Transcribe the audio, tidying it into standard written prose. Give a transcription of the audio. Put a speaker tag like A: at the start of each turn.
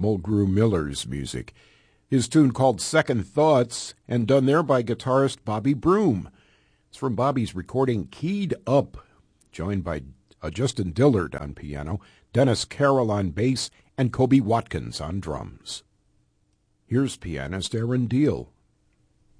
A: Mulgrew Miller's music. His tune called Second Thoughts, and done there by guitarist Bobby Broom. It's from Bobby's recording Keyed Up, joined by Justin Dillard on piano, Dennis Carroll on bass, and Kobe Watkins on drums. Here's pianist Aaron Deal